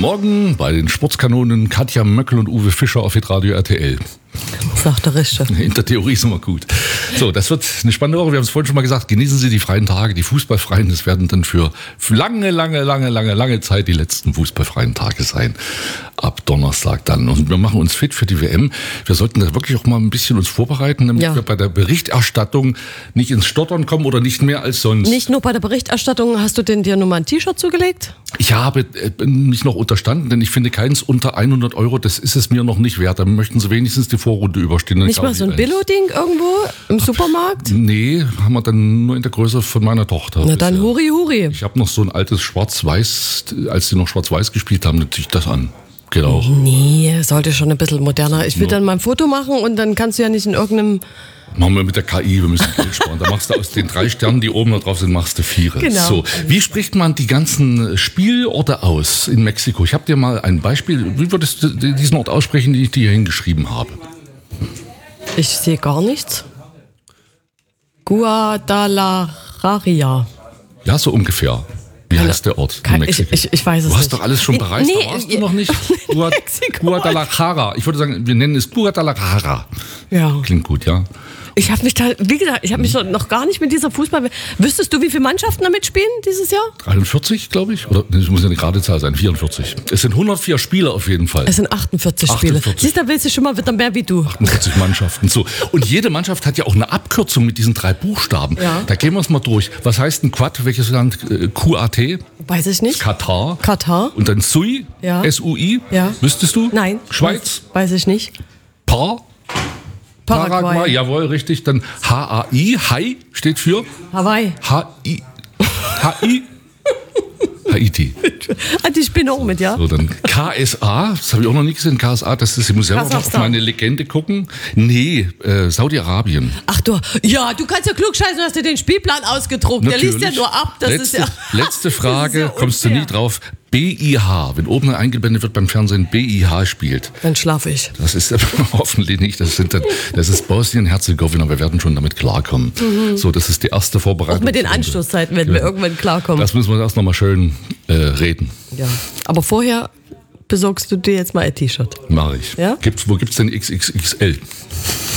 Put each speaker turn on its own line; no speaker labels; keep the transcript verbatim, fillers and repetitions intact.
Morgen bei den Sportskanonen Katja Möckel und Uwe Fischer auf Hitradio R T L.
Sagt der Richter.
In der Theorie ist immer gut. So, das wird eine spannende Woche. Wir haben es vorhin schon mal gesagt. Genießen Sie die freien Tage, die fußballfreien. Das werden dann für lange, lange, lange, lange, lange Zeit die letzten fußballfreien Tage sein. Ab Donnerstag dann. Und wir machen uns fit für die W M. Wir sollten da wirklich auch mal ein bisschen uns vorbereiten, damit ja. wir bei der Berichterstattung nicht ins Stottern kommen oder nicht mehr als sonst.
Nicht nur bei der Berichterstattung. Hast du denn dir nur mal ein T-Shirt zugelegt?
Ich habe mich noch unterstanden, denn ich finde keins unter hundert Euro, das ist es mir noch nicht wert. Da möchten Sie wenigstens die Vorrunde überstehen.
Nicht mal so ein Billo-Ding irgendwo im Supermarkt?
Nee, haben wir dann nur in der Größe von meiner Tochter.
Na dann Huri Huri.
Ich habe noch so ein altes Schwarz-Weiß, als sie noch Schwarz-Weiß gespielt haben, natürlich das an. Geht auch.
Nee, sollte schon ein bisschen moderner. Ich will ja. dann mal ein Foto machen und dann kannst du ja nicht in irgendeinem...
Machen wir mit der K I, wir müssen Geld sparen. Da machst du aus den drei Sternen, die oben da drauf sind, machst du vier.
Genau.
So, wie spricht man die ganzen Spielorte aus in Mexiko? Ich habe dir mal ein Beispiel. Wie würdest du diesen Ort aussprechen, den ich dir hier hingeschrieben habe?
Ich sehe gar nichts. Guadalajara.
Ja, so ungefähr. Wie heißt der Ort in Mexiko?
Ich, ich, ich weiß es
du hast
nicht.
doch alles schon bereist,
nee,
da warst du noch nicht. Guadalajara. Ich würde sagen, wir nennen es Guadalajara.
Ja.
Klingt gut, ja.
Ich habe mich da, wie gesagt, ich habe mich noch gar nicht mit dieser Fußball... Wüsstest du, wie viele Mannschaften da mitspielen dieses Jahr?
dreiundvierzig, glaube ich. Oder das muss ja eine gerade Zahl sein, vierundvierzig. Es sind hundertvier Spieler auf jeden Fall.
Es sind achtundvierzig, achtundvierzig. Spiele. Siehst du, da willst du schon mal wieder mehr wie du.
achtundvierzig Mannschaften. So. Und jede Mannschaft hat ja auch eine Abkürzung mit diesen drei Buchstaben. Ja. Da gehen wir es mal durch. Was heißt ein Quad? Welches Land? Q A T?
Weiß ich nicht.
Katar.
Katar.
Und dann S U I?
Ja.
S U I?
Ja.
Wüsstest du?
Nein.
Schweiz?
Weiß ich nicht.
Par?
Paraguay.
Paraguay, jawohl, richtig. Dann H A I, Hai steht für?
Hawaii.
H I H I Haiti.
Die spielen auch mit, ja?
So, dann K S A, das habe ich auch noch nie gesehen. K S A, das ist, ich muss selber auf meine Legende gucken. Nee, äh, Saudi-Arabien.
Ach du, ja, du kannst ja klug scheißen, du hast dir den Spielplan ausgedruckt.
Natürlich.
Der liest ja nur ab. Das
letzte,
ist ja,
letzte Frage,
ja
kommst du nie drauf. B I H, wenn oben eingeblendet wird beim Fernsehen, B I H spielt.
Dann schlafe ich.
Das ist hoffentlich nicht, das, sind dann, das ist Bosnien-Herzegowina, wir werden schon damit klarkommen. Mhm. So, das ist die erste Vorbereitung.
Auch mit den Anstoßzeiten werden ja. wir irgendwann klarkommen.
Das müssen wir erst nochmal schön äh, reden.
Ja, aber vorher besorgst du dir jetzt mal ein T-Shirt.
Mach ich.
Ja?
Gibt's, wo gibt's denn X X X L?